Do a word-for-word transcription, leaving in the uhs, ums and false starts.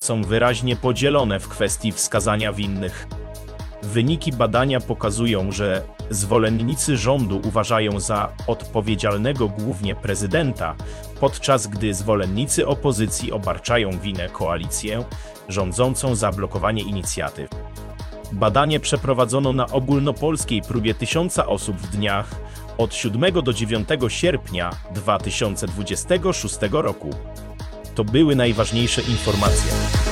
są wyraźnie podzielone w kwestii wskazania winnych. Wyniki badania pokazują, że zwolennicy rządu uważają za odpowiedzialnego głównie prezydenta, podczas gdy zwolennicy opozycji obarczają winę koalicję rządzącą za blokowanie inicjatyw. Badanie przeprowadzono na ogólnopolskiej próbie tysiąca osób w dniach od siódmego do dziewiątego sierpnia dwa tysiące dwudziestego szóstego roku. To były najważniejsze informacje.